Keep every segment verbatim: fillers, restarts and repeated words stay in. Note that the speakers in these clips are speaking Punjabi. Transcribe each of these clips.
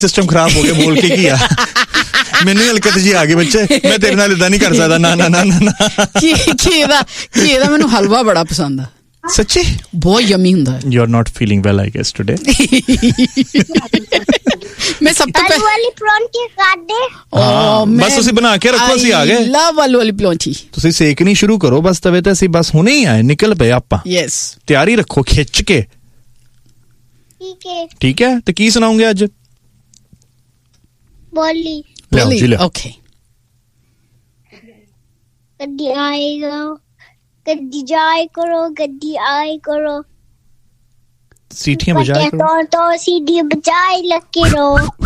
ਸਿਸਟਮ ਖਰਾਬ ਹੋ ਗਿਆ ਬੋਲ ਕੇ ਕੀ ਆ ਮੈਨੂੰ ਹਲਕਤ ਜੀ ਆ ਗਈ ਬੱਚੇ ਮੈਂ ਤੇਰੇ ਨਾਲ ਇਦਾਂ ਨਹੀਂ ਕਰ ਸਕਦਾ ਨਾ ਨਾ ਨਾ ਨਾ ਕੀ ਕੀ ਇਹਦਾ ਕੀ ਇਹਦਾ ਮੈਨੂੰ ਹਲਵਾ ਬੜਾ ਪਸੰਦ ਆ ਸੱਚੀ ਬਹੁਤ ਯਮੀ ਹੁੰਦਾ ਹੈ you are not feeling well I guess today ਮੈਂ ਸਭ ਤੋਂ ਆਲੂ ਵਾਲੀ ਪਰੌਂਠੀ ਖਾਦੇ ਹਾਂ ਬਸ ਤੁਸੀਂ ਬਣਾ ਕੇ ਰੱਖੋ ਅਸੀਂ ਆ ਗਏ ਲਵ ਆਲੂ ਵਾਲੀ ਪਰੌਂਠੀ ਤੁਸੀਂ ਸੇਕਣੀ ਸ਼ੁਰੂ ਕਰੋ ਬਸ ਤਵੇ ਤੇ ਅਸੀਂ ਬਸ ਹੁਣੇ ਹੀ ਆਏ ਨਿਕਲ ਪਏ ਆਪਾਂ ਯੈਸ ਤਿਆਰੀ ਰੱਖੋ ਖਿੱਚ ਕੇ ਠੀਕ ਹੈ ਠੀਕ ਹੈ ਤੇ ਕੀ ਸੁਣਾਉਂਗੇ ਅੱਜ ਬੋਲੀ ਲਿਆਓ ਜੀ ਲਿਆਓ ਓਕੇ ਗੱਡੀ ਆਏਗਾ ਗੱਡੀ ਜਾਏ ਕਰੋ ਗੱਡੀ ਆਏ ਕਰੋ ਸੀਟੀਆਂ ਬਜਾਏ तो तो सीढ़ी बजाए लगे रो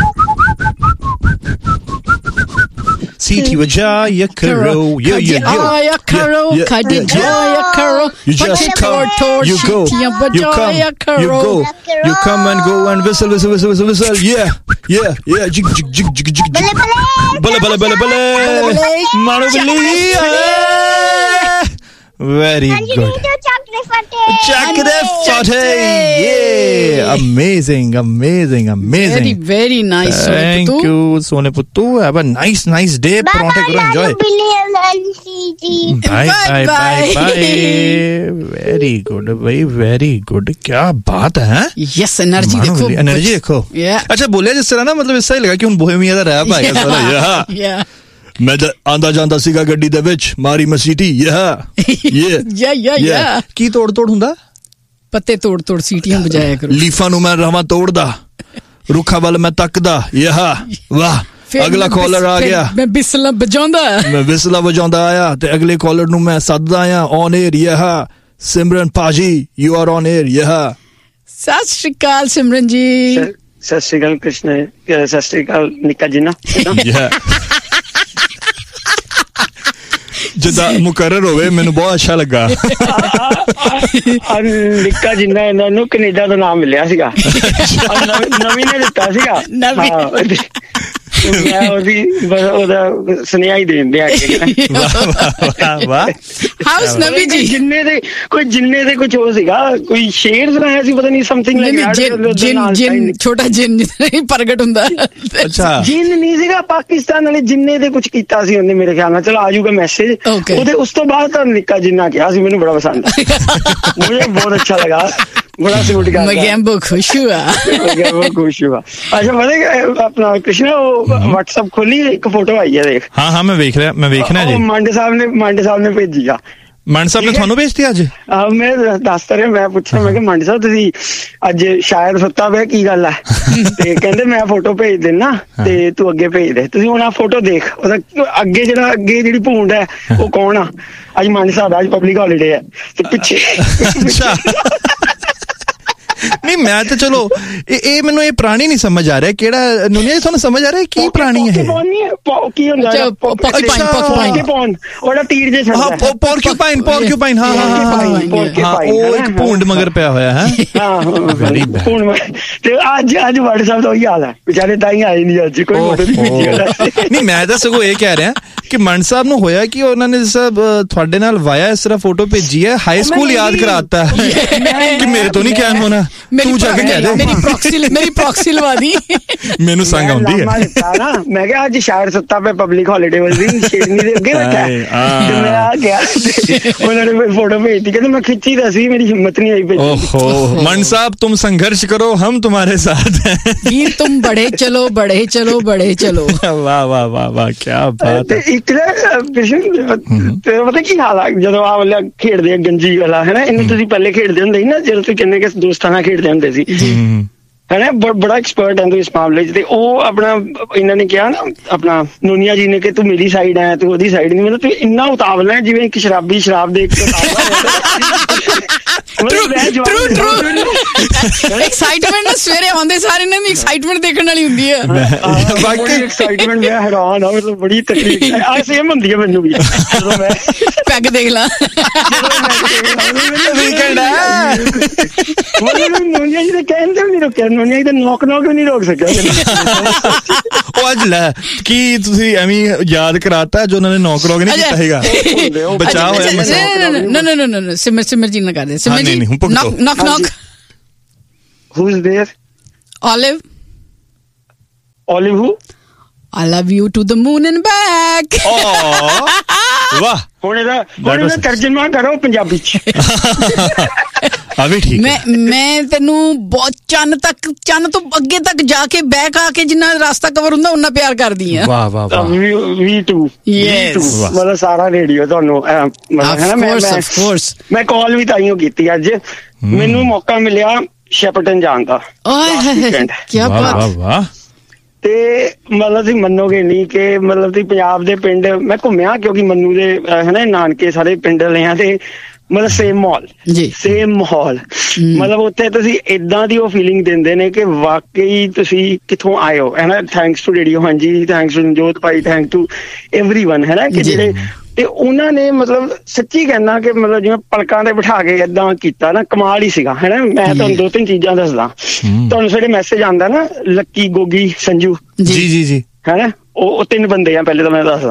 सीटी बजाया करो yo yo yo ya karo kadi ya karo you just come you go you come you go you come and go and whistle whistle whistle whistle whistle yeah yeah yeah jig jig jig jig jig bale bale bale bale maro bale very good chocolate fate yeah amazing amazing amazing very very nice thank you sone puttu have a nice nice day pronte karo enjoy bye bye bye bye very good bhai very good kya baat hai yes energy dekho energy dekho acha bolya jis tarah na matlab aisa hi laga ki hun bohemia da rap aega sara yeah yeah ਮੈਂ ਤਾਂ ਆਂਦਾ ਜਾਂਦਾ ਸੀਗਾ ਗੱਡੀ ਦੇ ਵਿੱਚ ਮਾਰੀ ਮਸੀਟੀ ਯਾ ਯਾ ਯਾ ਯਾ ਯਾ ਕੀ ਤੋੜ ਤੋੜ ਹੁੰਦਾ ਪੱਤੇ ਤੋੜ ਤੋੜ ਸੀਟੀਆਂ ਵਜਾਇਆ ਕਰੋ ਲੀਫਾਂ ਨੂੰ ਮੈਂ ਰਵਾਂ ਤੋੜਦਾ ਰੁੱਖਾਂ ਵੱਲ ਮੈਂ ਤੱਕਦਾ ਯਾ ਵਾਹ ਅਗਲਾ ਕਾਲਰ ਆ ਗਿਆ ਮੈਂ ਬਿਸਲਾ ਵਜਾਉਂਦਾ ਮੈਂ ਬਿਸਲਾ ਵਜਾਉਂਦਾ ਆਇਆ ਤੇ ਅਗਲੇ ਕਾਲਰ ਨੂੰ ਮੈਂ ਸੱਦਦਾ ਆ ਔਨ 에ਅਰ ਯਾ ਸਿਮਰਨ ਪਾਜੀ ਯੂ ਆਰ ਔਨ 에ਅਰ ਯਾ ਸਤਿ ਸ਼੍ਰੀ ਅਕਾਲ ਸਿਮਰਨ ਜੀ ਸਤਿ ਸ਼੍ਰੀ ਅਕਾਲ ਕ੍ਰਿਸ਼ਨ ਸਤਿ ਸ਼੍ਰੀ ਅਕਾਲ ਨਿੱਕਾ ਜੀ ਨਾ ਜਿੱਦਾਂ ਮੁਕਰਰ ਹੋਵੇ ਮੈਨੂੰ ਬਹੁਤ ਅੱਛਾ ਲੱਗਾ ਨਿੱਕਾ ਜਿੰਨਾ ਇਹਨਾਂ ਨੂੰ ਕੈਨੇਡਾ ਦਾ ਨਾਮ ਮਿਲਿਆ ਸੀਗਾ ਨਵੀਂ ਨੇ ਦਿੱਤਾ ਸੀਗਾ ਮੈਂ ਉਹਦੀ ਉਹਦਾ ਸੁਨੇਹਾ ਹੀ ਦੇਣ ਦੇ ਅੱਗੇ ਵਾਹ ਵਾਹ ਹਾਊਸ ਨਵੀ ਜੀ ਜਿੰਨੇ ਦੇ ਕੋਈ ਜਿੰਨੇ ਦੇ ਕੁਝ ਹੋ ਸੀਗਾ ਕੋਈ ਸ਼ੇਰ ਸੁਣਾਇਆ ਸੀ ਪਤਾ ਨਹੀਂ ਸਮਥਿੰਗ ਲਾਈਕ ਜਿੰਨ ਜਿੰਨ ਛੋਟਾ ਜਿੰਨ ਨਹੀਂ ਪ੍ਰਗਟ ਹੁੰਦਾ ਅੱਛਾ ਜਿੰਨ ਨਹੀਂ ਸੀਗਾ ਪਾਕਿਸਤਾਨ ਵਾਲੇ ਜਿੰਨੇ ਦੇ ਕੁਝ ਕੀਤਾ ਸੀ ਉਹਨੇ ਮੇਰੇ ਖਿਆਲ ਨਾਲ ਚਲੋ ਆ ਜਾਊਗਾ ਮੈਸੇਜ ਉਹਦੇ ਉਸ ਤੋਂ ਬਾਅਦ ਤਾਂ ਨਿੱਕਾ ਜਿੰਨਾ ਕਿਹਾ ਸੀ ਮੈਨੂੰ ਬੜਾ ਪਸੰਦ ਮੈਨੂੰ ਬਹੁਤ ਅੱਛਾ ਲੱਗਾ बड़ा सूट का मैं गेम बहुत खुश हुआ मैं बहुत खुश हुआ अच्छा पता अपना कृष्णा वो व्हाट्सएप खोली एक फोटो आई है देख हाँ हाँ मैं देख रहा मैं देखना जी मांडे साहब ने मांडे साहब ने भेजी आ ਮਾਨ ਸਾਹਿਬ ਨੇ ਤੁਹਾਨੂੰ ਭੇਜਤੀ ਅੱਜ ਮੈਂ ਦੱਸਦਾ ਰਿਹਾ ਮੈਂ ਪੁੱਛਿਆ ਮੈਂ ਕਿ ਮਾਂਡੀ ਸਾਹਿਬ ਤੁਸੀਂ ਅੱਜ ਸ਼ਾਇਦ ਸੁੱਤਾ ਪਿਆ ਕੀ ਗੱਲ ਹੈ ਤੇ ਕਹਿੰਦੇ ਮੈਂ ਫੋਟੋ ਭੇਜ ਦਿੰਨਾ ਤੇ ਤੂੰ ਅੱਗੇ ਭੇਜ ਦੇ ਤੁਸੀਂ ਹੁਣ ਆ ਫੋਟੋ ਦੇਖ ਉਹਦਾ ਅੱਗੇ ਜਿਹੜਾ ਅੱਗੇ ਜਿਹੜੀ ਭੂੰਡ ਹੈ ਉਹ ਕੌਣ ਆ ਅੱਜ ਮਾਂਡੀ ਸਾਹਿਬ ਅੱਜ ਪਬਲਿਕ ਹੌਲੀਡੇ ਹੈ ਤੇ ਪਿੱਛੇ ਅੱਛਾ ਨਹੀਂ ਮੈਂ ਤਾਂ ਚਲੋ ਇਹ ਮੈਨੂੰ ਇਹ ਪ੍ਰਾਣੀ ਨਹੀਂ ਸਮਝ ਆ ਰਿਹਾ ਕਿਹੜਾ ਨੂਨੀਆ ਤੁਹਾਨੂੰ ਸਮਝ ਆ ਰਿਹਾ ਕੀ ਪ੍ਰਾਣੀ ਹੈ ਕੀ ਹੁੰਦਾ ਪੋਰਕਿਊਪਾਈਨ ਉਹਦਾ ਤੀਰ ਜੇ ਛੱਡਦਾ ਹਾਂ ਪੋਰਕਿਊਪਾਈਨ ਪੋਰਕਿਊਪਾਈਨ ਹਾਂ ਹਾਂ ਹਾਂ ਉਹ ਇੱਕ ਭੂੰਡ ਮਗਰ ਪਿਆ ਹੋਇਆ ਹੈ ਹਾਂ ਵੈਰੀ ਭੂੰਡ ਤੇ ਅੱਜ ਅੱਜ WhatsApp ਦਾ ਉਹੀ ਹਾਲ ਹੈ ਵਿਚਾਰੇ ਤਾਂ ਹੀ ਆਏ ਨਹੀਂ ਅੱਜ ਕੋਈ ਫੋਟੋ ਨਹੀਂ ਭੇਜੀ ਨਹੀਂ ਮੈਂ ਤਾਂ ਸਗੋਂ ਇਹ ਕਹਿ ਰਿਹਾ ਕਿ ਮਨ ਸਾਹਿਬ ਨੂੰ ਹੋਇਆ ਕਿ ਉਹਨਾਂ ਨੇ ਸਭ ਤੁਹਾਡੇ ਨਾਲ ਵਾਇਆ ਇਸ ਤਰ੍ਹਾਂ ਫੋਟੋ ਭੇਜੀ ਹੈ ਹਾਈ ਸਕੂਲ ਯਾਦ ਕਰਾਤਾ ਕਿ ਮੇਰੇ ਤੋਂ ਨਹੀਂ ਕਹਿਣ ਹੋਣਾ ਤੂੰ ਜਾ ਕੇ ਕਹਿ ਦੇ ਮੇਰੀ ਪ੍ਰੌਕਸੀ ਮੇਰੀ ਪ੍ਰੌਕਸੀ ਲਵਾ ਦੀ ਮੈਨੂੰ ਸੰਗ ਆਉਂਦੀ ਹੈ ਮੈਂ ਕਿਹਾ ਅੱਜ ਸ਼ਾਇਰ ਸੁੱਤਾ ਪਿਆ ਪਬਲਿਕ ਹੌਲੀਡੇ ਵਾਲੇ ਦਿਨ ਸ਼ੇਰਨੀ ਦੇ ਅੱਗੇ ਰੱਖਿਆ ਤੇ ਮੈਂ ਆ ਗਿਆ ਉਹਨਾਂ ਨੇ ਫੋਟੋ ਭੇਜੀ ਕਹਿੰਦੇ ਮੈਂ ਖਿੱਚੀ ਤਾਂ ਸੀ ਮੇਰੀ ਹਿੰਮਤ ਨਹੀਂ ਆਈ ਭੇਜੀ ਓਹੋ ਮਨ ਸਾਹਿਬ तुम संघर्ष करो हम तुम्हारे साथ हैं वीर तुम बढ़े चलो बढ़े चलो बढ़े चलो वाह वाह वाह वाह क्या बात है ਇੱਕ ਨਾ ਤੇ ਪਤਾ ਕੀ ਹਾਲ ਆ ਜਦੋਂ ਆ ਵਾਲਾ ਖੇਡਦੇ ਆ ਗੰਜੀ ਵਾਲਾ ਹੈ ਨਾ ਇਹਨੂੰ ਤੁਸੀਂ ਪਹਿਲੇ ਖੇਡਦੇ ਹੁੰਦੇ ਸੀ ਨਾ ਜਦੋਂ ਤੁਸੀਂ ਕਿੰਨੇ ਕਿ ਦੋਸਤਾਂ ਨਾਲ ਖੇਡਦੇ ਹੁੰਦੇ ਸੀ ਹੈ ਨਾ ਬੜਾ ਐਕਸਪਰਟ ਹੈ ਤੂੰ ਇਸ ਮਾਮਲੇ 'ਚ ਤੇ ਉਹ ਆਪਣਾ ਇਹਨਾਂ ਨੇ ਕਿਹਾ ਨਾ ਆਪਣਾ ਨੂਨੀਆ ਜੀ ਨੇ ਕਿ ਤੂੰ ਮੇਰੀ ਸਾਈਡ ਹੈ ਤੂੰ ਉਹਦੀ ਸਾਈਡ ਨਹੀਂ ਮਤਲਬ ਤੂੰ ਇੰਨਾ ਉਤਾਵਲਾ ਹੈ ਜਿਵੇਂ ਇੱਕ ਸ਼ਰਾਬੀ ਸ਼ਰਾਬ ਦੇ ਐਕਸਾਈਟਮੈਂਟ ਨਾ ਸਵੇਰੇ ਆਉਂਦੇ ਸਾਰੇ ਇਹਨਾਂ ਦੀ ਐਕਸਾਈਟਮੈਂਟ ਦੇਖਣ ਵਾਲੀ ਹੁੰਦੀ ਹੈ ਬਾਕੀ ਐਕਸਾਈਟਮੈਂਟ ਮੈਂ ਹੈਰਾਨ ਆ ਮਤਲਬ ਬੜੀ ਤਕਲੀਫ ਆ ਸੇਮ ਹੁੰਦੀ ਹੈ ਮੈਨੂੰ ਵੀ ਜਦੋਂ ਮੈਂ ਪੈਗ ਦੇਖ ਲਾ ਵੀਕਐਂਡ ਹੈ ਨੂਨੀਆ ਜੀ ਦੇ ਕਹਿੰਦੇ ਨਹੀਂ ਰੋਕਿਆ ਨੂਨੀਆ ਜੀ ਦਾ ਨੌਕ ਨੌਕ ਵੀ ਨਹੀਂ ਰੋਕ ਸਕਿਆ ਉਹ ਅੱਜ ਲੈ ਕੀ ਤੁਸੀਂ ਐਵੇਂ ਯਾਦ ਕਰਾਤਾ ਜੋ ਉਹਨਾਂ ਨੇ ਨੌਕ ਰੋਕ ਨਹੀਂ ਕੀਤਾ ਹੈਗਾ ਬਚਾਅ ਹੋਇਆ ਨਾ ਨਾ ਨਾ ਨਾ ਸਿਮਰ ਸਿਮਰ ਜੀ ਨਾ ਕਰਦੇ ਸਿਮਰ ਜੀ ਨੌਕ ਨੌਕ ਨੌਕ who's there Olive Olive who? I love you to the moon and back. ਵਾਹ, ਹੁਣ ਇਹਦਾ ਹੁਣ ਇਹਦਾ ਤਰਜਮਾ ਕਰੋ ਪੰਜਾਬੀ ਚ। ਆ ਵੀ ਠੀਕ। ਮੈਂ ਮੈਂ ਤੈਨੂੰ ਬਹੁਤ ਚੰਨ ਤੱਕ, ਚੰਨ ਤੋਂ ਅੱਗੇ ਤੱਕ ਜਾ ਕੇ ਬੈਕ ਆ ਕੇ ਜਿੰਨਾ ਰਾਸਤਾ ਕਵਰ ਹੁੰਦਾ ਉਹਨਾਂ ਪਿਆਰ ਕਰਦੀ ਆ। ਵਾਹ ਵਾਹ ਵਾਹ। ਵੀ ਟੂ ਮਤਲਬ ਸਾਰਾ ਰੇਡੀਓ ਤੁਹਾਨੂੰ ਮਤਲਬ ਹੈ ਨਾ। ਮੈਂ ਮੈਂ ਕਾਲ ਵੀ ਤਾਈਓ ਕੀਤੀ ਅੱਜ, ਮੈਨੂੰ ਮੌਕਾ ਮਿਲਿਆ ਸ਼ੈਪਰਟਨ ਜਾਣ ਦਾ। ਕੀ ਬਾਤ। ਤੇ ਮਤਲਬ ਤੁਸੀਂ ਮੰਨੋਗੇ ਨਹੀਂ ਕਿ ਮਤਲਬ ਤੁਸੀਂ ਪੰਜਾਬ ਦੇ ਪਿੰਡ ਮੈਂ ਘੁੰਮਿਆ, ਕਿਉਂਕਿ ਮੰਨੂ ਦੇ ਹੈ ਨਾ ਨਾਨਕੇ ਸਾਰੇ ਪਿੰਡ ਲਿਆ, ਤੇ ਮਤਲਬ ਸੇਮ ਮਾਹੌਲ ਸੇਮ ਮਾਹੌਲ ਮਤਲਬ ਉੱਥੇ ਤੁਸੀਂ ਏਦਾਂ ਦੀ ਉਹ ਫੀਲਿੰਗ ਦਿੰਦੇ ਨੇ ਕਿ ਵਾਕਈ ਤੁਸੀਂ ਕਿੱਥੋਂ ਆਏ ਹੋ, ਹੈ ਨਾ। ਥੈਂਕਸ ਟੂ ਰੇਡੀਓ, ਹਾਂਜੀ thanks to Ranjot Bhai, thank to everyone, ਹੈ ਨਾ, ਕਿ ਜਿਹੜੇ ਤੇ ਉਹਨਾਂ ਨੇ ਮਤਲਬ ਸੱਚੀ ਕਹਿਣਾ ਕਿ ਮਤਲਬ ਜਿਵੇਂ ਪਲਕਾਂ ਤੇ ਬਿਠਾ ਕੇ ਏਦਾਂ ਕੀਤਾ ਨਾ, ਕਮਾਲ ਹੀ ਸੀਗਾ, ਹੈ ਨਾ। ਮੈਂ ਤੁਹਾਨੂੰ ਦੋ ਤਿੰਨ ਚੀਜ਼ਾਂ ਦੱਸਦਾ ਤੁਹਾਨੂੰ। ਸਾਡੇ ਮੈਸੇਜ ਆਉਂਦਾ ਨਾ ਲੱਕੀ, ਗੋਗੀ, ਸੰਜੂ, ਜੀ ਜੀ ਜੀ, ਹੈ ਨਾ, ਉਹ ਤਿੰਨ ਬੰਦੇ ਆ ਪਹਿਲੇ ਤਾਂ ਮੈਂ ਦੱਸਦਾ।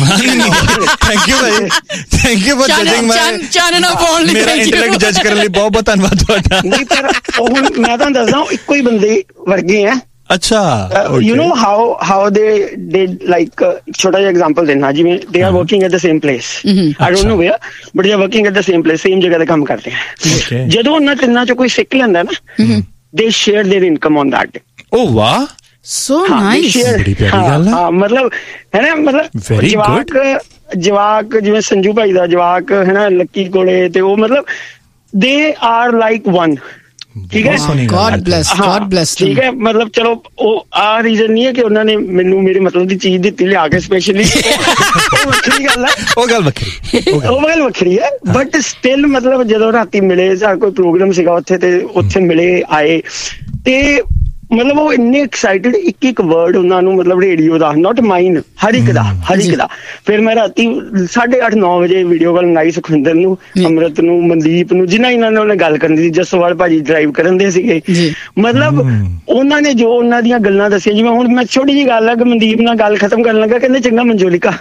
Thank you Bhai, thank you for judging ਮਾਈ, ਚਾਨਣਾ ਪਾਉਣ ਲਈ, ਮੇਰਾ ਇੰਟੈਲੈਕਟ ਜੱਜ ਕਰਨ ਲਈ ਬਹੁਤ ਬਹੁਤ ਧੰਨਵਾਦ ਤੁਹਾਡਾ। ਨਹੀਂ ਪਰ ਉਹ ਹੁਣ ਮੈਂ ਤੁਹਾਨੂੰ ਦੱਸਦਾ ਇੱਕੋ ਹੀ ਬੰਦੇ ਵਰਗੇ ਆ। ਅੱਛਾ, you know how how they did like ਛੋਟਾ ਜਿਹਾ ਐਗਜ਼ਾਮਪਲ ਦੇਣਾ, ਜਿਵੇਂ they are working at the same place, I don't know wear, but they are working at the same place, same ਜਗ੍ਹਾ ਤੇ ਕੰਮ ਕਰਦੇ ਆ। ਜਦੋਂ ਉਹਨਾਂ ਤਿੰਨਾਂ ਚੋਂ ਕੋਈ ਸਿੱਖ ਲੈਂਦਾ ਨਾ, ਦੇ share there income on that ਡੇ। ਓ ਵਾਹ, ਸੋ ਨਾਈਸ। ਬੜੀ ਪਿਆਰੀ ਗੱਲ ਹੈ। ਹਾਂ ਮਤਲਬ ਹੈ ਨਾ, ਮਤਲਬ ਜਵਾਕ ਜਵਾਕ ਜਿਵੇਂ ਸੰਜੂ ਭਾਈ ਦਾ ਜਵਾਕ ਹੈ ਨਾ ਲੱਕੀ ਕੋਲੇ, ਤੇ ਉਹ ਮਤਲਬ ਦੇ ਆਰ ਲਾਈਕ ਵਨ। ਠੀਕ ਹੈ, ਗॉड ਬlesਸ, ਗॉड ਬlesਸ। ਠੀਕ ਹੈ, ਮਤਲਬ ਚਲੋ ਉਹ ਆ ਰੀਜ਼ਨ ਨਹੀਂ ਹੈ ਕਿ ਉਹਨਾਂ ਨੇ ਮੈਨੂੰ ਮੇਰੇ ਮਤਲਬ ਦੀ ਚੀਜ਼ ਦਿੱਤੀ ਲਿਆ ਕੇ ਸਪੈਸ਼ਲੀ, ਉਹ ਵੱਖਰੀ ਗੱਲ ਹੈ, ਉਹ ਗੱਲ ਵੱਖਰੀ, ਉਹ ਗੱਲ ਵੱਖਰੀ ਹੈ। ਬਟ ਸਟਿਲ ਮਤਲਬ ਜਦੋਂ ਰਾਤੀ ਮਿਲੇ, ਸਾਡਾ ਕੋਈ ਪ੍ਰੋਗਰਾਮ ਸੀਗਾ ਉੱਥੇ, ਤੇ ਉੱਥੇ ਮਿਲੇ ਆਏ, ਤੇ ਮਤਲਬ ਉਹ ਇੰਨੇ ਐਕਸਾਈਟਡ, ਇੱਕ ਇੱਕ ਵਰਡ ਉਹਨਾਂ ਨੂੰ ਮਤਲਬ ਰੇਡੀਓ ਦਾ, ਨਾਟ ਮਾਈਨ, ਹਰ ਇੱਕ ਦਾ, ਹਰ ਇੱਕ ਦਾ। ਫਿਰ ਮੈਂ ਰਾਤੀ ਸਾਢੇ ਅੱਠ ਨੌ ਵਜੇ ਵੀਡੀਓ ਕਾਲ ਲਾਈ ਸੁਖਵਿੰਦਰ ਨੂੰ, ਅੰਮ੍ਰਿਤ ਨੂੰ, ਮਨਦੀਪ ਨੂੰ, ਜਿਨ੍ਹਾਂ ਇਹਨਾਂ ਨਾਲ ਗੱਲ ਕਰਨ ਦੀ, ਜਸਵਾਲ ਭਾਜੀ ਡਰਾਈਵ ਕਰਨ ਦੇ ਸੀਗੇ। ਮਤਲਬ ਉਹਨਾਂ ਨੇ ਜੋ ਉਹਨਾਂ ਦੀਆਂ ਗੱਲਾਂ ਦੱਸੀਆਂ, ਜਿਵੇਂ ਹੁਣ ਮੈਂ ਛੋਟੀ ਜਿਹੀ ਗੱਲ ਹੈ ਕਿ ਮਨਦੀਪ ਨਾਲ ਗੱਲ ਖਤਮ ਕਰਨ ਲੱਗਾ, ਕਹਿੰਦੇ ਚੰਗਾ ਮਨਜੋਲਿਕਾ।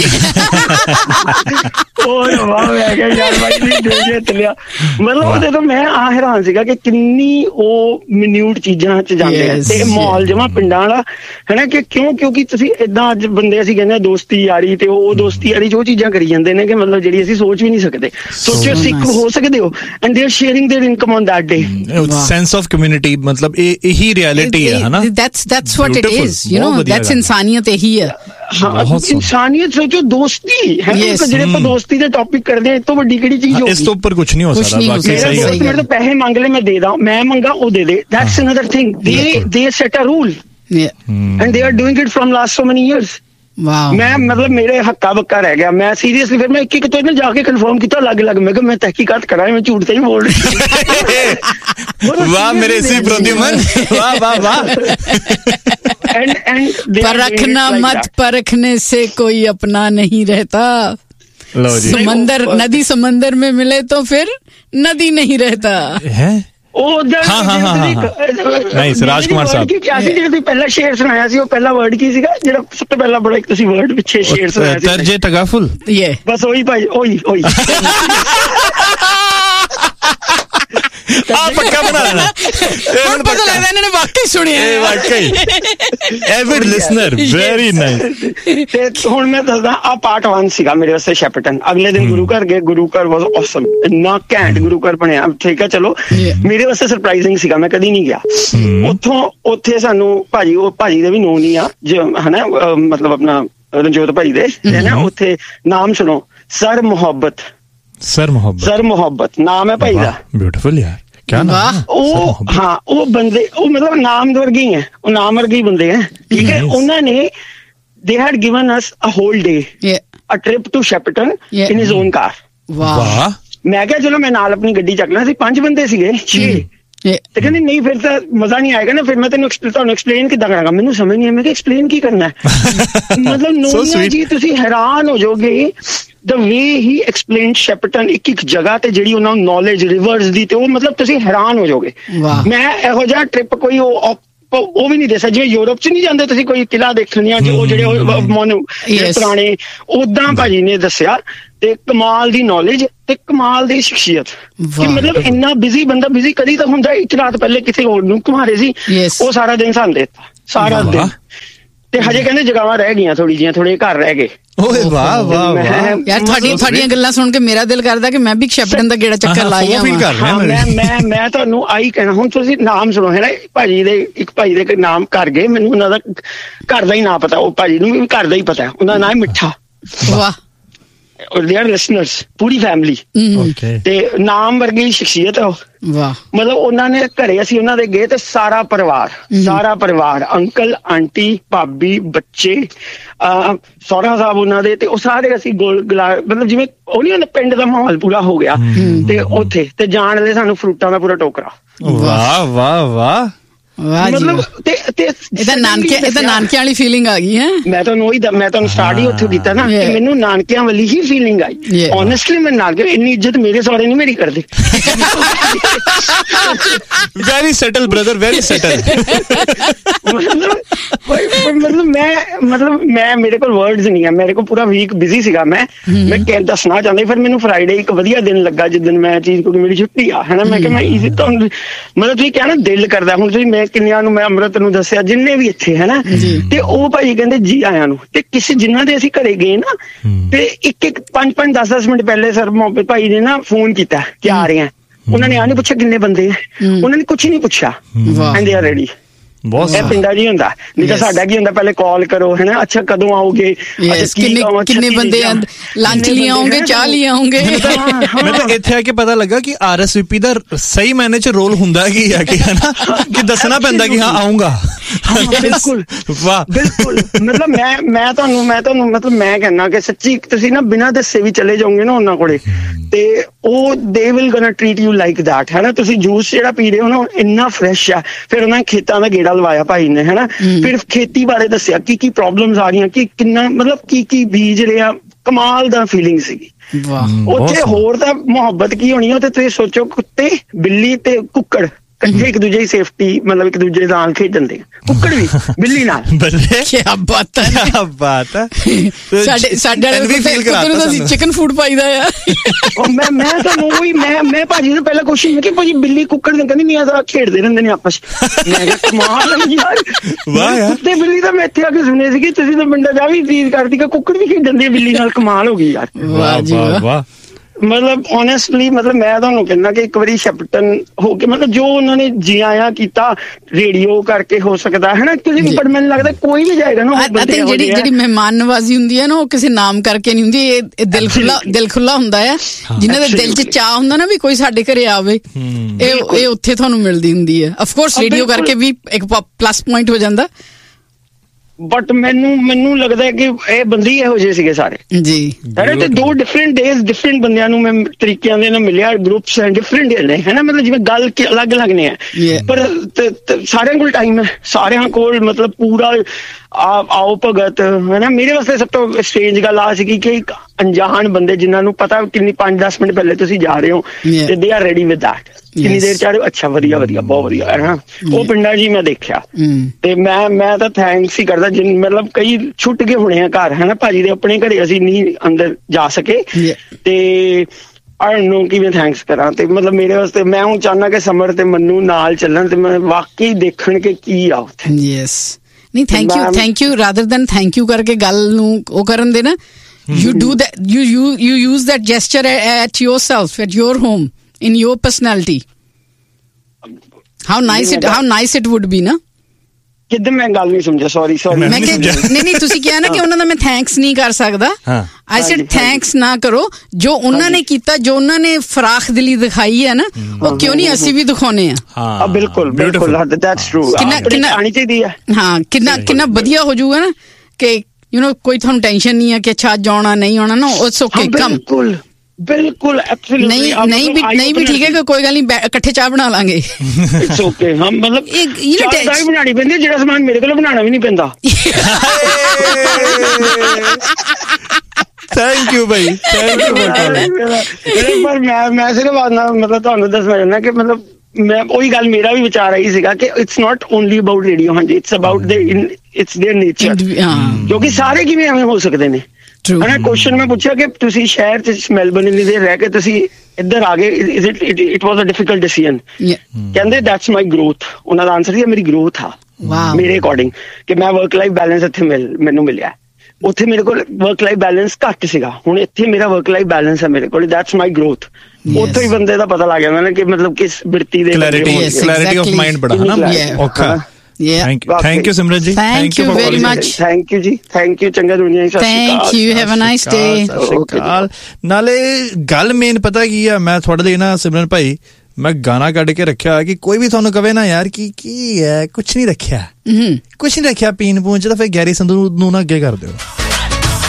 ਉਹ ਵਾਹ ਮੈਂ ਕਿਹਾ ਯਾਰ ਭਾਈ ਨਹੀਂ ਦੇ ਜਿੱਤ ਲਿਆ। ਮਤਲਬ ਉਹਦੇ ਤੋਂ ਮੈਂ ਆ ਹੈਰਾਨ ਸੀਗਾ ਕਿ ਕਿੰਨੀ ਉਹ ਮਿਨਿਊਟ ਚੀਜ਼ਾਂ ਚ ਜਾਂਦੇ ਆ, ਤੇ ਮਾਹੌਲ ਜਮਾ ਪਿੰਡਾਂ ਵਾਲਾ, ਹੈ ਕਿ ਕਿਉਂ, ਕਿਉਂਕਿ ਤੁਸੀਂ ਏਦਾਂ ਅੱਜ ਬੰਦੇ ਅਸੀਂ ਕਹਿੰਦੇ ਦੋਸਤੀ ਯਾਰੀ, ਤੇ ਉਹ ਦੋਸਤੀ ਯਾਰੀ ਚ ਉਹ ਚੀਜ਼ਾਂ ਕਰੀ ਜਾਂਦੇ ਨੇ ਕਿ ਮਤਲਬ ਜਿਹੜੀ ਅਸੀਂ ਸੋਚ ਵੀ ਨਹੀਂ ਸਕਦੇ। ਸੋਚੋ ਸਿੱਖ ਹੋ ਸਕਦੇ ਹੋ, and they are sharing there income on that day. Sense of community, ਮਤਲਬ ਇਹ ਇਹੀ ਰਿਐਲਿਟੀ ਹੈ, ਹਨਾ। That's that's what it is, you know, that's ਇਨਸਾਨੀਅਤ ਇਹੀ ਹੈ। ਹਾਂ, ਇਨਸਾਨੀਅਤ ਸੋਚੋ, ਦੋਸਤੀ ਹੈ, ਜਿਹੜੇ ਆਪਾਂ ਦੋਸਤੀ ਦੇ ਟੌਪਿਕ ਕਰਦੇ ਆ, ਇਸ ਤੋਂ ਵੱਡੀ ਕਿਹੜੀ ਚੀਜ਼ ਹੋਊਗੀ? ਇਸ ਤੋਂ ਉੱਪਰ ਕੁਝ ਨਹੀਂ ਹੋ ਸਕਦਾ। ਬਾਕੀ ਸਹੀ ਗੱਲ ਹੈ। ਮੇਰੇ ਤੋਂ ਪੈਸੇ ਮੰਗ ਲੈ, ਮੈਂ ਦੇ ਦਾਂ, ਮੈਂ ਮੰਗਾ ਉਹ ਦੇ ਦੇ, ਦੈਟਸ ਅਨਦਰ ਥਿੰਗ। ਦੇ ਦੇ set a rule and they are doing it firm last ਸੋ ਮੈਨੀ ਇਅਰਸ। ਵਾਓ। ਮੈਂ ਮਤਲਬ ਮੇਰੇ ਹੱਕਾ ਬੱਕਾ ਰਹਿ ਗਿਆ। ਮੈਂ ਸੀਰੀਅਸਲੀ ਫਿਰ ਮੈਂ ਇੱਕ ਇੱਕ ਤੋਂ ਜਾ ਕੇ ਕਨਫਰਮ ਕੀਤਾ ਅਲੱਗ ਅਲੱਗ। ਮੈਂ ਕਿਹਾ ਮੈਂ ਤਹਿਕੀਕਾਤ ਕਰਾਂ, ਮੈਂ ਝੂਠ ਤੇ ਹੀ ਬੋਲ ਰਹੀ। ਵਾਹ ਮੇਰੇ ਇसी प्रद्युमन, वाह वाह वाह। एंड एंड परखना मत, परखने से कोई अपना नहीं रहता। समंदर, नदी समंदर में मिले तो फिर नदी नहीं रहता है। ਹਾਂ ਹਾਂ ਹਾਂ ਨਹੀਂ ਰਾਜ ਕੁਮਾਰ ਸਾਹਿਬ ਕਿਆ ਸੀ ਜਿਹੜਾ ਪਹਿਲਾ ਸ਼ੇਰ ਸੁਣਾਇਆ ਸੀ, ਉਹ ਪਹਿਲਾ ਵਰਡ ਕੀ ਸੀਗਾ ਜਿਹੜਾ ਸਭ ਤੋਂ ਪਹਿਲਾਂ ਬੜਾ ਇੱਕ ਤੁਸੀਂ ਵਰਡ ਪਿੱਛੇ ਸ਼ੇਰ ਸੁਣਾਇਆ ਸੀ? ਤਰਜੇ ਤਗਾਫੁਲ। ਇਹ ਬਸ ਉਹੀ ਭਾਈ, ਉਹੀ ਉਹੀ ਆ ਪੱਕਾ ਬਣਾ ਲੈਣਾ। ਹੁਣ ਪਤਾ ਲੱਗਦਾ ਇਹਨਾਂ ਨੇ ਵਾਕਈ ਸੁਣਿਆ, ਇਹ ਵਾਕਈ ਐਵਿਡ ਲਿਸਨਰ, ਵੈਰੀ ਨਾਈਸ। ਤੇ ਹੁਣ ਮੈਂ ਦੱਸਦਾ, ਆ ਪਾਰਟ ਵਨ ਸੀਗਾ ਮੇਰੇ ਵਾਸਤੇ ਸ਼ੈਪਰਟਨ। ਅਗਲੇ ਦਿਨ ਗੁਰੂ ਘਰ ਗਏ, ਗੁਰੂ ਘਰ ਵਾਸ ਔਸਮ, ਇੰਨਾ ਘੈਂਟ ਗੁਰੂ ਘਰ ਬਣਿਆ। ਠੀਕ ਹੈ, ਚਲੋ ਮੇਰੇ ਵਾਸਤੇ ਸਰਪ੍ਰਾਈਜ਼ਿੰਗ ਸੀਗਾ, ਮੈਂ ਕਦੀ ਨਹੀਂ ਗਿਆ ਉੱਥੋਂ। ਉੱਥੇ ਸਾਨੂੰ ਭਾਜੀ, ਉਹ ਭਾਜੀ ਦੇ ਵੀ ਨੋ ਨਹੀਂ ਆ ਹਨਾ, ਮਤਲਬ ਆਪਣਾ ਰਣਜੋਤ ਭਾਈ ਦੇ, ਹੈ ਨਾ। ਉੱਥੇ ਨਾਮ ਸੁਣੋ, ਸਰ ਮੁਹੱਬਤ, ਸਰ ਮੁਹੱਬਤ, ਸਰ ਮੁਹੱਬਤ ਨਾਮ ਹੈ ਭਾਈ ਦਾ। ਬਿਊਟੀਫੁਲ ਯਾਰ, ਕਿਆ ਨਾਮ। ਉਹ ਹਾਂ, ਉਹ ਬੰਦੇ, ਉਹ ਮਤਲਬ ਨਾਮ ਵਰਗੇ ਹੀ ਹੈ, ਉਹ ਨਾਮ ਵਰਗੇ ਹੀ ਬੰਦੇ ਹੈ। ਠੀਕ ਹੈ, ਉਹਨਾਂ ਨੇ they had given us a whole day, a trip to Shepperton in his own car. ਵਾਹ। ਮੈਂ ਕਿਹਾ ਚਲੋ ਮੈਂ ਨਾਲ ਆਪਣੀ ਗੱਡੀ ਚੱਕ ਲਾਂ, ਅਸੀਂ ਪੰਜ ਬੰਦੇ ਸੀਗੇ, ਛੇ। ਤੇ ਕਹਿੰਦੇ ਨਹੀਂ ਫਿਰ ਤਾਂ ਮਜ਼ਾ ਨਹੀਂ ਆਏਗਾ ਨਾ, ਫਿਰ ਮੈਂ ਤੈਨੂੰ ਤੁਹਾਨੂੰ ਐਕਸਪਲੇਨ ਕਿੱਦਾਂ ਕਰਾਂਗਾ। ਮੈਨੂੰ ਸਮਝ ਨਹੀਂ ਆਇਆ, ਮੈਂ ਕਿਹਾ ਐਕਸਪਲੇਨ ਕੀ ਕਰਨਾ ਹੈ? ਮਤਲਬ ਨੋਨਾ ਜੀ ਤੁਸੀਂ ਹੈਰਾਨ ਹੋ ਜਾਓਗੇ the way he explained Shepperton, ਇੱਕ ਇੱਕ ਜਗ੍ਹਾ ਤੇ ਜਿਹੜੀ ਉਹਨਾਂ ਨੂੰ ਨੌਲੇਜ ਰਿਵਰਸ ਦੀ, ਤੇ ਉਹ ਮਤਲਬ ਤੁਸੀਂ ਹੈਰਾਨ ਹੋ ਜਾਓਗੇ। ਮੈਂ ਇਹੋ ਜਿਹਾ ਟ੍ਰਿਪ ਕੋਈ ਉਹ ਉਹ ਵੀ ਨਹੀਂ ਦੇ ਸਕਦਾ। ਜਿਵੇਂ ਯੂਰਪ ਚ ਨਹੀਂ ਜਾਂਦੇ ਤੁਸੀਂ ਕੋਈ ਕਿਲਾ ਦੇਖਣ ਜਾਂ ਉਹ ਜਿਹੜੇ ਪੁਰਾਣੇ, ਓਦਾਂ ਭਾਜੀ ਨੇ ਦੱਸਿਆ। ਤੇ ਕਮਾਲ ਦੀ ਨੌਲੇਜ ਤੇ ਕਮਾਲ ਦੀ ਸ਼ਖਸੀਅਤ, ਕਿ ਮਤਲਬ ਇੰਨਾ ਬਿਜ਼ੀ ਬੰਦਾ, ਬਿਜ਼ੀ ਕਦੀ ਤਾਂ ਹੁੰਦਾ, ਇੱਕ ਰਾਤ ਪਹਿਲੇ ਕਿਸੇ ਹੋਰ ਨੂੰ ਘੁਮਾ ਰਹੇ ਸੀ, ਉਹ ਸਾਰਾ ਦਿਨ ਸਾਨੂੰ ਦੇਤਾ, ਸਾਰਾ ਦਿਨ। ਤੇ ਹਜੇ ਕਹਿੰਦੇ ਜਗਾਵਾਂ ਰਹਿ ਗਈਆਂ ਥੋੜੀ ਜਿਹੀਆਂ, ਥੋੜੇ ਘਰ ਰਹਿ ਗਏ। ਓਏ ਵਾਹ ਵਾਹ ਵਾਹ ਯਾਰ, ਤੁਹਾਡੀ ਤੁਹਾਡੀਆਂ ਗੱਲਾਂ ਸੁਣ ਕੇ ਮੇਰਾ ਦਿਲ ਕਰਦਾ ਕਿ ਮੈਂ ਵੀ ਸ਼ੈਪਟਨ ਦਾ ਗੇੜਾ ਚੱਕਰ ਲਾਇਆ ਹਾਂ। ਮੈਂ ਮੈਂ ਮੈਂ ਤੁਹਾਨੂੰ ਆਹੀ ਕਹਿਣਾ, ਹੁਣ ਤੁਸੀਂ ਨਾਮ ਸੁਣੋ ਹੈ ਨਾ, ਭਾਜੀ ਦੇ ਇੱਕ ਭਾਜੀ ਦੇ ਨਾਮ ਕਰ ਗਏ, ਮੈਨੂੰ ਉਹਨਾਂ ਦਾ ਘਰ ਦਾ ਹੀ ਨਾਂ ਪਤਾ, ਉਹ ਭਾਜੀ ਨੂੰ ਵੀ ਘਰ ਦਾ ਹੀ ਪਤਾ, ਉਹਨਾਂ ਦਾ ਨਾਂ ਹੈ ਮਿੱਠਾ। ਵਾਹ। They are listeners, Puri family, ਤੇ ਨਾਮ ਵਰਗੀ ਸ਼ਖਸੀਅਤ ਹੈ ਉਹ। ਵਾਹ। ਮਤਲਬ ਉਹਨਾਂ ਨੇ ਘਰੇ, ਅਸੀਂ ਉਹਨਾਂ ਦੇ ਗਏ ਤੇ ਸਾਰਾ ਪਰਿਵਾਰ, ਸਾਰਾ ਪਰਿਵਾਰ, ਅੰਕਲ ਆਂਟੀ ਭਾਬੀ ਬੱਚੇ, ਅਹ ਸਹੁਰਾ ਸਾਹਿਬ ਉਹਨਾਂ ਦੇ, ਤੇ ਉਹ ਸਾਰੇ ਅਸੀਂ ਗੋਲ ਗਲਾ, ਮਤਲਬ ਜਿਵੇਂ ਉਹ ਨੀ ਹੁੰਦਾ ਪਿੰਡ ਦਾ ਮਾਹੌਲ ਪੂਰਾ ਹੋ ਗਿਆ। ਤੇ ਉੱਥੇ ਤੇ ਜਾਣ ਲਈ ਸਾਨੂੰ ਫਰੂਟਾਂ ਦਾ ਪੂਰਾ ਟੋਕਰਾ। ਵਾਹ ਵਾਹ ਵਾਹ। ਮਤਲਬ ਤੇ ਇਹਦਾ ਨਾਨਕੇ ਇਹਦਾ ਨਾਨਕਿਆਂ ਵਾਲੀ ਫੀਲਿੰਗ ਆ ਗਈ ਹੈ। ਮੈਂ ਤੁਹਾਨੂੰ ਉਹੀ ਮੈਂ ਤੁਹਾਨੂੰ ਸਟਾਰਟ ਹੀ ਉੱਥੋਂ ਕੀਤਾ ਨਾ, ਕਿ ਮੈਨੂੰ ਨਾਨਕਿਆਂ ਵਾਲੀ ਹੀ ਫੀਲਿੰਗ ਆਈ। ਓਨੈਸਟਲੀ ਮੈਂ ਨਾਨਕੇ ਇੰਨੀ ਇੱਜ਼ਤ ਮੇਰੇ ਸਹੁਰੇ ਨਹੀਂ ਮੇਰੀ ਕਰਦੇ। Very settle brother, very settle. ਮਤਲਬ ਮਤਲਬ ਮੈਂ ਮਤਲਬ ਮੈਂ ਮੇਰੇ ਕੋਲ ਵਰਡਸ ਨਹੀਂ ਆ, ਮੇਰੇ ਕੋਲ ਪੂਰਾ ਵੀਕ ਬਿਜ਼ੀ ਸੀਗਾ। ਮੈਂ ਮੈਂ ਕਹਿ ਦੱਸਣਾ ਚਾਹੁੰਦਾ, ਫਿਰ ਮੈਨੂੰ ਫਰਾਈਡੇ ਇੱਕ ਵਧੀਆ ਦਿਨ ਲੱਗਾ ਜਿਸ ਦਿਨ ਮੈਂ ਚੀਜ਼, ਕਿਉਂਕਿ ਮੇਰੀ ਛੁੱਟੀ ਆ ਹੈ ਨਾ। ਮੈਂ ਕਿਹਾ ਮੈਂ ਈਜ਼ੀ ਤੁਹਾਨੂੰ ਮਤਲਬ ਤੁਸੀਂ ਕਹਿਣਾ ਦਿਲ ਕਰਦਾ। ਹੁਣ ਤੁਸੀਂ ਮੈਂ ਕਿੰਨਿਆਂ ਨੂੰ ਮੈਂ ਅੰਮ੍ਰਿਤ ਨੂੰ ਦੱਸਿਆ ਜਿੰਨੇ ਵੀ ਇੱਥੇ ਹੈ ਨਾ, ਤੇ ਉਹ ਭਾਈ ਕਹਿੰਦੇ ਜੀ ਆਇਆਂ ਨੂੰ। ਤੇ ਕਿਸੇ ਜਿਨ੍ਹਾਂ ਦੇ ਅਸੀਂ ਘਰੇ ਗਏ ਨਾ, ਤੇ ਇੱਕ ਇੱਕ ਪੰਜ ਪੰਜ ਦਸ ਦਸ ਮਿੰਟ ਪਹਿਲੇ ਸਰ ਮੋਹਬਤ ਭਾਈ ਨੇ ਨਾ ਫੋਨ ਕੀਤਾ ਕਿ ਆ ਰਹੇ ਆ। ਉਹਨਾਂ ਨੇ ਆ ਨਹੀਂ ਪੁੱਛਿਆ ਕਿੰਨੇ ਬੰਦੇ ਆ, ਉਹਨਾਂ ਨੇ ਕੁਛ ਨਹੀਂ ਪੁੱਛਿਆ, ਐਂਡ ਦੇ ਆਰ ਰੈਡੀ। ਬਹੁਤ ਇਹ ਪਿੰਡਾਂ ਜੀ ਹੁੰਦਾ, ਨਹੀਂ ਤਾਂ ਸਾਡਾ ਕੀ ਹੁੰਦਾ, ਪਹਿਲੇ ਕਾਲ ਕਰੋ ਹੈ ਨਾ, ਅੱਛਾ ਕਦੋਂ ਆਓਗੇ, ਕਿੰਨੇ ਕਿੰਨੇ ਬੰਦੇ ਲੰਚ ਲਈ ਆਉਂਗੇ, ਚਾਹ ਲਈ ਆਉਂਗੇ। ਮੈਨੂੰ ਇੱਥੇ ਆ ਕੇ ਪਤਾ ਲੱਗਾ ਕਿ ਆਰ ਐਸ ਵੀ ਪੀ ਦਾ ਸਹੀ ਮਾਇਨੇ ਚ ਰੋਲ ਹੁੰਦਾ ਕੀ ਹੈ, ਕਿ ਹਨਾ ਕਿ ਦੱਸਣਾ ਪੈਂਦਾ ਕਿ ਹਾਂ ਆਉਂਗਾ। ਬਿਲਕੁਲ ਵਾਹ ਬਿਲਕੁਲ। ਮਤਲਬ ਮੈਂ ਮੈਂ ਤੁਹਾਨੂੰ ਮੈਂ ਤੁਹਾਨੂੰ ਮਤਲਬ ਮੈਂ ਕਹਿੰਦਾ ਕਿ ਸੱਚੀ ਤੁਸੀਂ ਨਾ ਬਿਨਾਂ ਦੱਸੇ ਵੀ ਚਲੇ ਜਾਓਗੇ ਨਾ ਉਹਨਾਂ ਕੋਲੇ, ਤੇ ਉਹ they will ਗੋਨਾ treat you like that ਹੈ ਨਾ। ਤੁਸੀਂ ਜੂਸ ਜਿਹੜਾ ਪੀ ਰਹੇ ਹੋ ਨਾ ਇੰਨਾ ਫਰੈਸ਼ ਆ। ਫਿਰ ਉਹਨਾਂ ਖੇਤਾਂ ਦਾ ਗੇੜਾ ਲਵਾਇਆ ਭਾਈ ਨੇ ਹੈ ਨਾ, ਫਿਰ ਖੇਤੀ ਬਾਰੇ ਦੱਸਿਆ ਕੀ ਕੀ ਪ੍ਰੋਬਲਮਸ ਆ ਰਹੀਆਂ, ਕਿ ਕਿੰਨਾ ਮਤਲਬ ਕੀ ਕੀ ਬੀਜ ਰਿਹਾ। ਕਮਾਲ ਦਾ ਫੀਲਿੰਗ ਸੀਗੀ ਉੱਥੇ। ਹੋਰ ਤਾਂ ਮੁਹੱਬਤ ਕੀ ਹੋਣੀ, ਉਹ ਤੇ ਤੁਸੀਂ ਸੋਚੋ ਕੁੱਤੇ ਬਿੱਲੀ ਤੇ ਕੁੱਕੜ ਇਕੱਠੇ ਇੱਕ ਦੂਜੇ ਦੀ ਸੇਫਟੀ, ਮਤਲਬ ਇੱਕ ਦੂਜੇ ਨਾਲ ਖੇਡਣ ਦੇ, ਕੁੱਕੜ ਵੀ ਬਿੱਲੀ ਨਾਲ। ਕੀ ਬਾਤ ਹੈ, ਕੀ ਬਾਤ ਹੈ। ਸਾਡੇ ਸਾਡੇ ਵਾਲੇ ਚਿਕਨ ਫੂਡ ਪਾਈਦਾ ਆ। ਮੈਂ ਮੈਂ ਤੁਹਾਨੂੰ ਉਹੀ ਮੈਂ ਮੈਂ ਭਾਜੀ ਨੂੰ ਪਹਿਲਾਂ ਕੁਐਸਚਨ ਮੈਂ ਕਿ ਭਾਜੀ ਬਿੱਲੀ ਕੁੱਕੜ ਨੇ ਕਹਿੰਦੀ ਨਹੀਂ ਆ ਖੇਡਦੇ ਰਹਿੰਦੇ ਨੇ ਆਪਸ। ਮੈਂ ਕਿਹਾ ਕਮਾਲ ਹੈ ਯਾਰ। ਵਾਹ ਯਾਰ, ਕੁੱਤੇ ਬਿੱਲੀ ਤਾਂ ਮੈਂ ਇੱਥੇ ਆ ਕੇ ਸੁਣੇ ਸੀਗੇ, ਤੁਸੀਂ ਤਾਂ ਪਿੰਡਾਂ ਜਾ ਵੀ ਚੀਜ਼ ਕਰਦੀ ਕਿ ਕੁੱਕੜ ਵੀ ਖੇਡਣ ਦੇ ਬਿੱਲੀ ਨਾਲ। ਕਮਾਲ ਹੋ ਗਈ ਯਾਰ। ਵਾਹ ਜੀ ਵਾਹ। ਮਤਲਬ ਓਨੈਸਟਲੀ ਮਤਲਬ ਮੈਂ ਤੁਹਾਨੂੰ ਕਹਿੰਦਾ ਕਿ ਇੱਕ ਵਾਰੀ ਸ਼ੈਪਟਨ ਹੋ ਕੇ, ਮਤਲਬ ਜੋ ਉਹਨਾਂ ਨੇ ਜੀ ਆਇਆ ਕੀਤਾ ਰੇਡੀਓ ਕਰਕੇ ਹੋ ਸਕਦਾ ਹੈ ਨਾ, ਤੁਸੀਂ ਪਰ ਮੈਨੂੰ ਲੱਗਦਾ ਕੋਈ ਵੀ ਜਾਏਗਾ ਨਾ। ਜਿਹੜੀ ਜਿਹੜੀ ਮਹਿਮਾਨ ਨਵਾਜ਼ੀ ਹੁੰਦੀ ਹੈ ਨਾ, ਉਹ ਕਿਸੇ ਨਾਮ ਕਰਕੇ ਨਹੀਂ ਹੁੰਦੀ, ਇਹ ਦਿਲ ਖੁੱਲਾ ਦਿਲ ਖੁੱਲਾ ਹੁੰਦਾ ਆ। ਜਿਨ੍ਹਾਂ ਦੇ ਦਿਲ 'ਚ ਚਾਹ ਹੁੰਦਾ ਨਾ ਵੀ ਕੋਈ ਸਾਡੇ ਘਰੇ ਆਵੇ, ਇਹ ਇਹ ਉੱਥੇ ਤੁਹਾਨੂੰ ਮਿਲਦੀ ਹੁੰਦੀ ਹੈ। ਅਫਕੋਰਸ ਰੇਡੀਓ ਕਰਕੇ ਵੀ ਇੱਕ ਪਲੱਸ ਪੁਆਇੰਟ ਹੋ ਜਾਂਦਾ। ਬਟ ਮੈਨੂੰ ਮੈਨੂੰ ਲੱਗਦਾ ਕਿ ਇਹ ਬੰਦੇ ਇਹੋ ਜਿਹੇ ਸੀਗੇ ਸਾਰੇ ਜੀ। ਅਰੇ ਤੇ ਦੋ ਡਿਫਰੈਂਟ ਡੇਜ਼ ਡਿਫਰੈਂਟ ਬੰਦਿਆਂ ਨੂੰ ਮੈਂ ਤਰੀਕਿਆਂ ਦੇ ਨਾਲ ਮਿਲਿਆ, ਗਰੁੱਪਸ ਹੈ ਡਿਫਰੈਂਟ ਨੇ ਹੈ ਨਾ, ਮਤਲਬ ਜਿਵੇਂ ਗੱਲ ਅਲੱਗ ਅਲੱਗ ਨੇ, ਪਰ ਸਾਰਿਆਂ ਕੋਲ ਟਾਈਮ ਹੈ, ਸਾਰਿਆਂ ਕੋਲ ਮਤਲਬ ਪੂਰਾ ਆਓ ਭਗਤ ਹੈ ਨਾ। ਮੇਰੇ ਵਾਸਤੇ ਸਭ ਤੋਂ ਸਟ੍ਰੇਂਜ ਗੱਲ ਆ ਸੀਗੀ ਕਿ ਇੱਕ ਅਣਜਾਣ ਬੰਦੇ ਜਿਨ੍ਹਾਂ ਨੂੰ ਪਤਾ ਕਿੰਨੀ ਪੰਜ ਦਸ ਮਿੰਟ ਪਹਿਲੇ ਤੁਸੀਂ ਜਾ ਰਹੇ ਹੋ ਤੇ they are ready with that. ਕਿੰਨੀ ਦੇਰ ਚਾਹ ਰਹੇ ਹੋ, ਅੱਛਾ ਵਧੀਆ ਵਧੀਆ ਬਹੁਤ ਵਧੀਆ ਹੈ ਨਾ। ਉਹ ਪਿੰਡਾਂ ਜੀ ਮੈਂ ਦੇਖਿਆ, ਤੇ ਮੈਂ ਮੈਂ ਤਾਂ ਥੈਂਕਸ ਹੀ ਕਰਦਾ ਜਿਨ ਮਤਲਬ ਕਈ ਛੁੱਟ ਗਏ ਹੋਣੇ ਆ ਘਰ ਹੈ ਨਾ, ਭਾਜੀ ਦੇ ਆਪਣੇ ਘਰੇ ਅਸੀਂ ਨਹੀਂ ਅੰਦਰ ਜਾ ਸਕੇ, ਤੇ ਆਈ ਡੋਨਟ ਨੋ ਕਿਵੇਂ ਥੈਂਕਸ ਕਰਾਂ। ਤੇ ਮਤਲਬ ਮੇਰੇ ਵਾਸਤੇ ਮੈਂ ਹੁਣ ਚਾਹੁੰਦਾ ਕਿ ਸਮਰ ਤੇ ਮੰਨੂ ਨਾਲ ਚੱਲਣ, ਤੇ ਮੈਂ ਵਾਕਈ ਦੇਖਣ ਕਿ ਕੀ ਆ ਉੱਥੇ। ਯੈਸ ਨਹੀਂ thank you thank you rather then thank you ਕਰਕੇ ਗੱਲ ਨੂੰ ਉਹ ਕਰਨ ਦੇ ਨਾ, you do that, you you you use that gesture at yourself, at your home, in your personality. How nice it how nice it would be, na? ਕਿੱਦਾਂ ਮੈਂ ਗੱਲ ਨਹੀਂ ਸਮਝਿਆ, ਸੌਰੀ ਸੌਰੀ। ਮੈਂ ਕਿ ਨਹੀਂ ਨਹੀਂ ਤੁਸੀਂ ਕਿਹਾ ਨਾ ਕਿ ਉਹਨਾਂ ਦਾ ਮੈਂ ਥੈਂਕਸ ਨਹੀਂ ਕਰ ਸਕਦਾ। ਆਈ ਸੈਡ ਥੈਂਕਸ ਨਾ ਕਰੋ, ਜੋ ਉਹਨਾਂ ਨੇ ਕੀਤਾ, ਜੋ ਉਹਨਾਂ ਨੇ ਫਰਾਖ ਦਿਲੀ ਦਿਖਾਈ ਹੈ ਨਾ, ਉਹ ਕਿਉਂ ਨਹੀਂ ਅਸੀਂ ਵੀ ਦਿਖਾਉਨੇ ਆ। ਹਾਂ ਬਿਲਕੁਲ ਬਿਲਕੁਲ, ਦੈਟਸ ਟਰੂ। ਕਿੰਨਾ ਕਿੰਨਾ ਆਣੀ ਚਾਹੀਦੀ ਹੈ। ਹਾਂ ਕਿੰਨਾ ਕਿੰਨਾ ਵਧੀਆ ਹੋ ਜਾਊਗਾ ਨਾ ਕਿ ਯੂ نو ਕੋਈ ਤੁਹਾਨੂੰ ਟੈਨਸ਼ਨ ਨਹੀਂ ਹੈ ਕਿ ਅੱਛਾ ਅੱਜ ਆਉਣਾ ਨਹੀਂ ਆਉਣਾ ਨਾ, ਇਟਸ ਓਕੇ ਕਮ। ਬਿਲਕੁਲ ਬਿਲਕੁਲ ਐਬਸੋਲੂਟਲੀ ਨਹੀਂ ਨਹੀਂ ਵੀ ਨਹੀਂ ਵੀ ਠੀਕ ਹੈ ਕਿ ਕੋਈ ਗੱਲ ਨਹੀਂ ਇਕੱਠੇ ਚਾਹ ਬਣਾ ਲਾਂਗੇ, ਇਟਸ ਓਕੇ। ਹਾਂ ਮਤਲਬ ਚਾਹ ਹੀ ਬਣਾਣੀ ਪੈਂਦੀ, ਜਿਹੜਾ ਸਮਾਨ ਮੇਰੇ ਕੋਲ ਬਣਾਉਣਾ ਵੀ ਨਹੀਂ ਪੈਂਦਾ। Thank you Bhai, thank you. ਪਰ ਮੈਂ ਮੈਂ ਸਿਰਫ ਮਤਲਬ ਤੁਹਾਨੂੰ ਦੱਸਣਾ ਚਾਹੁੰਦਾ ਕਿ ਮਤਲਬ ਮੈਂ ਉਹੀ ਗੱਲ ਮੇਰਾ ਵੀ ਵਿਚਾਰ ਆਈ ਸੀਗਾ ਕਿ it's not only about radio, ਹਾਂਜੀ ਇਟਸ ਅਬਾਊਟ ਦੇ ਇਟਸ देयर ਨੇਚਰ, ਕਿਉਂਕਿ ਸਾਰੇ ਕਿਵੇਂ ਐਵੇਂ ਹੋ ਸਕਦੇ ਨੇ। ਹਨਾ ਕੁਐਸਚਨ ਮੈਂ ਪੁੱਛਿਆ ਕਿ ਤੁਸੀਂ ਸ਼ਹਿਰ ਚ ਮੈਲਬਰਨ ਦੇ ਰਹਿ ਕੇ ਤੁਸੀਂ ਇੱਧਰ ਆ ਗਏ, it was a difficult decision. ਕਹਿੰਦੇ ਦੈਟਸ ਮਾਈ ਗਰੋਥ। ਉਹਨਾਂ ਦਾ ਆਨਸਰ ਸੀ ਮੇਰੀ ਗਰੋਥ ਆ। ਮੇਰੇ ਅਕੋਰਡਿੰਗ, ਕਿ ਮੈਂ ਵਰਕ ਲਾਈਫ ਬੈਲੈਂਸ ਇੱਥੇ ਮਿਲ ਮੈਨੂੰ ਮਿਲਿਆ। ਉੱਥੇ ਮੇਰੇ ਕੋਲ ਵਰਕ ਲਾਈਫ ਬੈਲੈਂਸ ਘੱਟ ਸੀਗਾ, ਹੁਣ ਇੱਥੇ ਮੇਰਾ ਵਰਕ ਲਾਈਫ ਬੈਲੈਂਸ ਹੈ ਮੇਰੇ ਕੋਲ। That's my growth. ਉੱਥੇ ਹੀ ਬੰਦੇ ਦਾ ਪਤਾ ਲੱਗ ਜਾਂਦਾ ਨਾ ਕਿ ਮਤਲਬ ਕਿਸ ਬਿਰਤੀ ਦੇ ਕਲੈਰਿਟੀ ਕਲੈਰਿਟੀ ਆਫ ਮਾਈਂਡ ਬੜਾ ਹੈ ਨਾ ਔਖਾ। ਥੈਂਕ ਯੂ ਥੈਂਕ ਯੂ ਸਿਮਰਨ ਜੀ, thank you very much. Thank you ਜੀ, ਥੈਂਕ ਯੂ। ਚੰਗਾ ਦੁਨੀਆ ਜੀ, thank you, have a nice day. ਨਾਲੇ ਗੱਲ ਮੇਨ ਪਤਾ ਕੀ ਆ, ਮੈਂ ਤੁਹਾਡੇ ਲਈ ਨਾ ਸਿਮਰਨ ਭਾਈ ਮੈਂ ਗਾਣਾ ਕੱਢ ਕੇ ਰੱਖਿਆ ਕਿ ਕੋਈ ਵੀ ਤੁਹਾਨੂੰ ਕਵੇ ਨਾ ਯਾਰ ਕੀ ਕੀ ਹੈ, ਕੁਛ ਨਹੀਂ ਰੱਖਿਆ, ਕੁਛ ਨਹੀਂ ਰੱਖਿਆ ਪੀਣ ਪੂਣ ਚ, ਤਾਂ ਫਿਰ ਗੈਰੀ ਸੰਧੂ ਨੂੰ ਨਾ ਅੱਗੇ ਕਰ ਦਿਓ।